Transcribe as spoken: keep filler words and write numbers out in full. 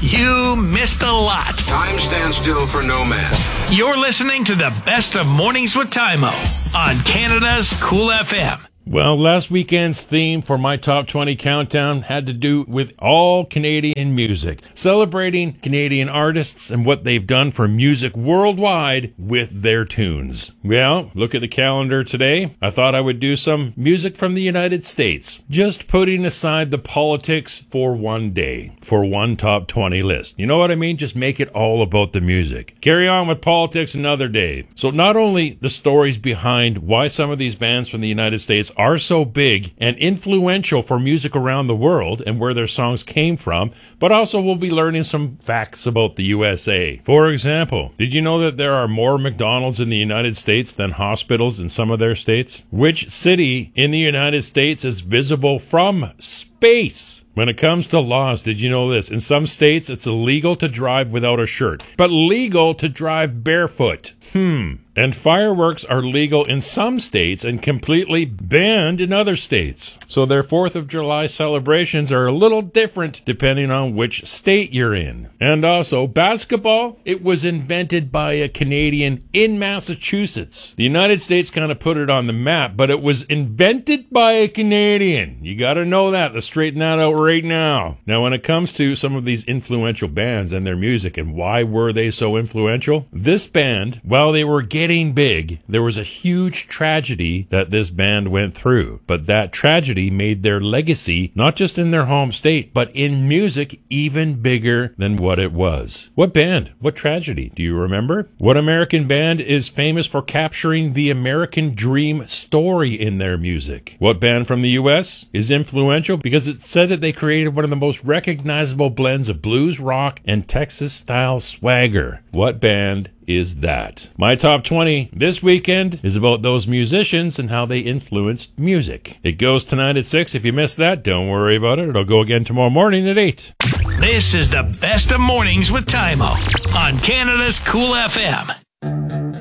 You missed a lot. Time stands still for no man. You're listening to the best of Mornings with Tymo on Canada's Cool F M. Well, last weekend's theme for my Top twenty Countdown had to do with all Canadian music, celebrating Canadian artists and what they've done for music worldwide with their tunes. Well, look at the calendar today. I thought I would do some music from the United States, just putting aside the politics for one day, for one Top twenty list. You know what I mean? Just make it all about the music. Carry on with politics another day. So not only the stories behind why some of these bands from the United States are so big and influential for music around the world and where their songs came from, but also we'll be learning some facts about the U S A. For example, did you know that there are more McDonald's in the United States than hospitals in some of their states? Which city in the United States is visible from space? When it comes to laws, did you know this? In some states, it's illegal to drive without a shirt, but legal to drive barefoot. Hmm. And fireworks are legal in some states and completely banned in other states. So their fourth of July celebrations are a little different depending on which state you're in. And also, basketball, it was invented by a Canadian in Massachusetts. The United States kind of put it on the map, but it was invented by a Canadian. You gotta know that. Let's straighten that out right now. Now, when it comes to some of these influential bands and their music and why were they so influential, this band, while they were getting Getting big, there was a huge tragedy that this band went through. But that tragedy made their legacy, not just in their home state, but in music, even bigger than what it was. What band? What tragedy? Do you remember? What American band is famous for capturing the American dream story in their music? What band from the U S is influential because it said that they created one of the most recognizable blends of blues, rock, and Texas-style swagger? What band is that? My Top twenty this weekend is about those musicians and how they influenced music. It goes tonight at six. If you missed that, don't worry about it. It'll go again tomorrow morning at eight. This is the best of Mornings with Tymo on Canada's Cool F M.